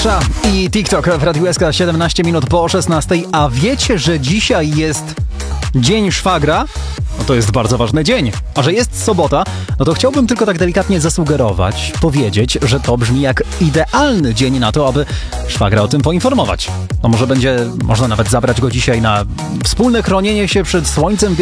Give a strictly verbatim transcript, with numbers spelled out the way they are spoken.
pierwsza i TikTok w Radiu S K siedemnaście minut po szesnastej. A wiecie, że dzisiaj jest Dzień Szwagra? No to jest bardzo ważny dzień. A że jest sobota, no to chciałbym tylko tak delikatnie zasugerować, powiedzieć, że to brzmi jak idealny dzień na to, aby szwagra o tym poinformować. No może będzie można nawet zabrać go dzisiaj na wspólne chronienie się przed słońcem,